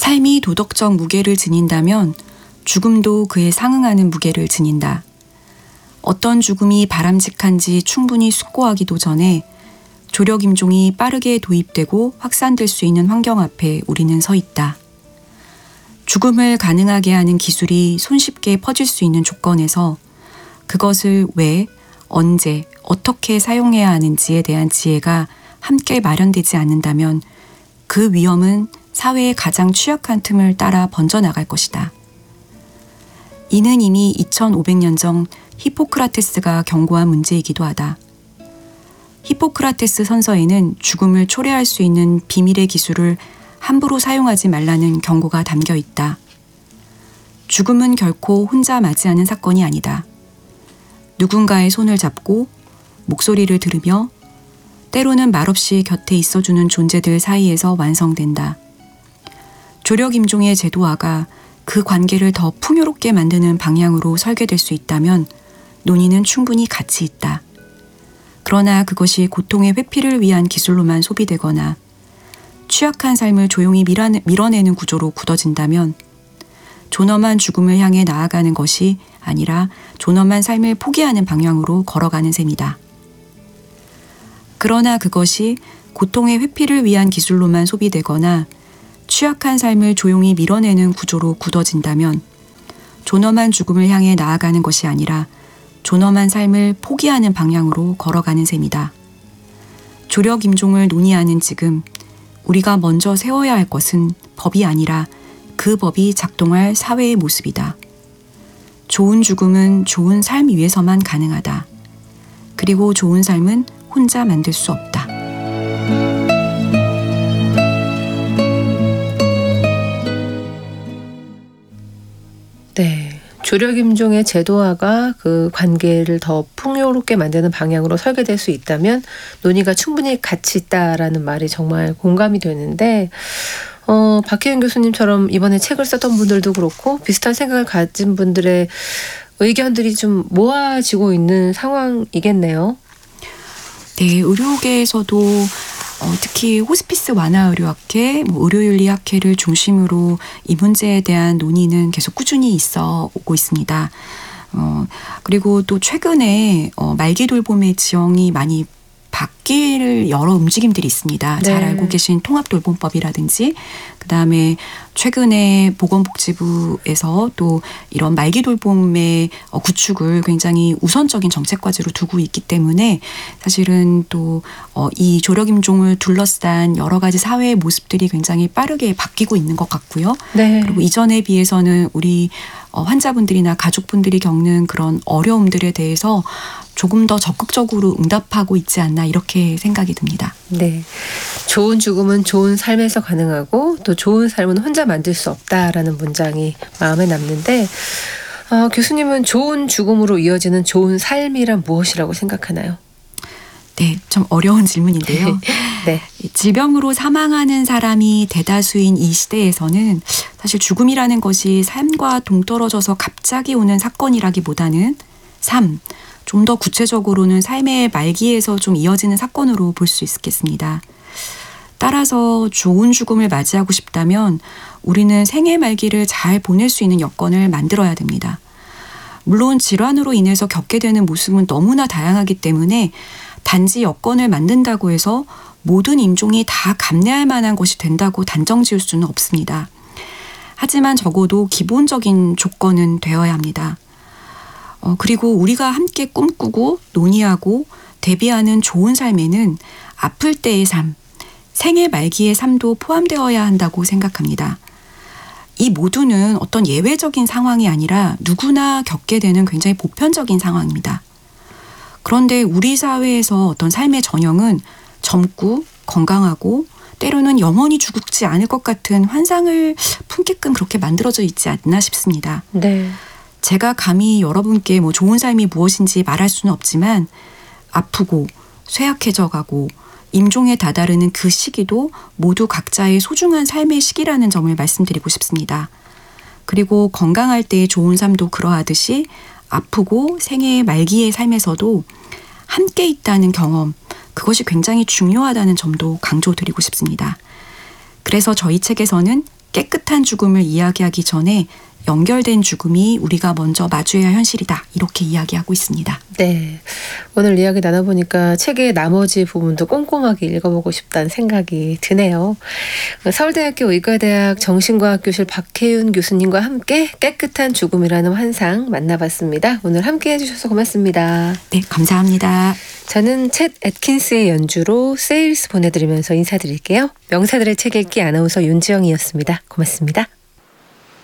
삶이 도덕적 무게를 지닌다면 죽음도 그에 상응하는 무게를 지닌다. 어떤 죽음이 바람직한지 충분히 숙고하기도 전에 조력임종이 빠르게 도입되고 확산될 수 있는 환경 앞에 우리는 서 있다. 죽음을 가능하게 하는 기술이 손쉽게 퍼질 수 있는 조건에서 그것을 왜, 언제, 어떻게 사용해야 하는지에 대한 지혜가 함께 마련되지 않는다면 그 위험은 사회의 가장 취약한 틈을 따라 번져나갈 것이다. 이는 이미 2500년 전 히포크라테스가 경고한 문제이기도 하다. 히포크라테스 선서에는 죽음을 초래할 수 있는 비밀의 기술을 함부로 사용하지 말라는 경고가 담겨 있다. 죽음은 결코 혼자 맞이하는 사건이 아니다. 누군가의 손을 잡고 목소리를 들으며 때로는 말없이 곁에 있어주는 존재들 사이에서 완성된다. 조력임종의 제도화가 그 관계를 더 풍요롭게 만드는 방향으로 설계될 수 있다면 논의는 충분히 가치 있다. 그러나 그것이 고통의 회피를 위한 기술로만 소비되거나 취약한 삶을 조용히 밀어내는 구조로 굳어진다면 존엄한 죽음을 향해 나아가는 것이 아니라 존엄한 삶을 포기하는 방향으로 걸어가는 셈이다. 그러나 그것이 고통의 회피를 위한 기술로만 소비되거나 취약한 삶을 조용히 밀어내는 구조로 굳어진다면 존엄한 죽음을 향해 나아가는 것이 아니라 존엄한 삶을 포기하는 방향으로 걸어가는 셈이다. 조력임종을 논의하는 지금 우리가 먼저 세워야 할 것은 법이 아니라 그 법이 작동할 사회의 모습이다. 좋은 죽음은 좋은 삶 위에서만 가능하다. 그리고 좋은 삶은 혼자 만들 수 없다. 네. 조력임종의 제도화가 그 관계를 더 풍요롭게 만드는 방향으로 설계될 수 있다면 논의가 충분히 가치 있다라는 말이 정말 공감이 되는데 박혜윤 교수님처럼 이번에 책을 썼던 분들도 그렇고 비슷한 생각을 가진 분들의 의견들이 좀 모아지고 있는 상황이겠네요. 네, 의료계에서도 특히 호스피스 완화의료학회, 의료윤리학회를 중심으로 이 문제에 대한 논의는 계속 꾸준히 있어 오고 있습니다. 그리고 또 최근에 말기 돌봄의 지형이 많이 바뀔 여러 움직임들이 있습니다. 잘 알고 계신 통합돌봄법이라든지 그다음에 최근에 보건복지부에서 또 이런 말기 돌봄의 구축을 굉장히 우선적인 정책 과제로 두고 있기 때문에 사실은 또 이 조력임종을 둘러싼 여러 가지 사회의 모습들이 굉장히 빠르게 바뀌고 있는 것 같고요. 네. 그리고 이전에 비해서는 우리 환자분들이나 가족분들이 겪는 그런 어려움들에 대해서 조금 더 적극적으로 응답하고 있지 않나 이렇게 생각이 듭니다. 네, 좋은 죽음은 좋은 삶에서 가능하고 또 좋은 삶은 혼자 만들 수 없다라는 문장이 마음에 남는데 교수님은 좋은 죽음으로 이어지는 좋은 삶이란 무엇이라고 생각하나요? 네, 좀 어려운 질문인데요. 네. 질병으로 사망하는 사람이 대다수인 이 시대에서는 사실 죽음이라는 것이 삶과 동떨어져서 갑자기 오는 사건이라기보다는 좀 더 구체적으로는 삶의 말기에서 좀 이어지는 사건으로 볼 수 있겠습니다. 따라서 좋은 죽음을 맞이하고 싶다면 우리는 생애 말기를 잘 보낼 수 있는 여건을 만들어야 됩니다. 물론 질환으로 인해서 겪게 되는 모습은 너무나 다양하기 때문에 단지 여건을 만든다고 해서 모든 임종이 다 감내할 만한 것이 된다고 단정 지을 수는 없습니다. 하지만 적어도 기본적인 조건은 되어야 합니다. 그리고 우리가 함께 꿈꾸고 논의하고 대비하는 좋은 삶에는 아플 때의 삶, 생애 말기의 삶도 포함되어야 한다고 생각합니다. 이 모두는 어떤 예외적인 상황이 아니라 누구나 겪게 되는 굉장히 보편적인 상황입니다. 그런데 우리 사회에서 어떤 삶의 전형은 젊고 건강하고 때로는 영원히 죽지 않을 것 같은 환상을 품게끔 그렇게 만들어져 있지 않나 싶습니다. 네. 제가 감히 여러분께 좋은 삶이 무엇인지 말할 수는 없지만 아프고 쇠약해져가고 임종에 다다르는 그 시기도 모두 각자의 소중한 삶의 시기라는 점을 말씀드리고 싶습니다. 그리고 건강할 때의 좋은 삶도 그러하듯이 아프고 생애의 말기의 삶에서도 함께 있다는 경험, 그것이 굉장히 중요하다는 점도 강조드리고 싶습니다. 그래서 저희 책에서는 깨끗한 죽음을 이야기하기 전에 연결된 죽음이 우리가 먼저 마주해야 할 현실이다. 이렇게 이야기하고 있습니다. 네. 오늘 이야기 나눠보니까 책의 나머지 부분도 꼼꼼하게 읽어보고 싶다는 생각이 드네요. 서울대학교 의과대학 정신과학교실 박혜윤 교수님과 함께 깨끗한 죽음이라는 환상 만나봤습니다. 오늘 함께 해주셔서 고맙습니다. 네, 감사합니다. 저는 챗 애킨스의 연주로 세일스 보내드리면서 인사드릴게요. 명사들의 책 읽기 아나운서 윤지영이었습니다. 고맙습니다.